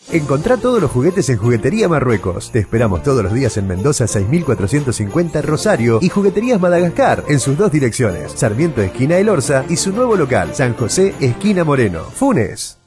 Encontrá todos los juguetes en Juguetería Marruecos. Te esperamos todos los días en Mendoza 6450 Rosario y Jugueterías Madagascar en sus dos direcciones, Sarmiento esquina El Orza y su nuevo local, San José esquina Moreno. Funes.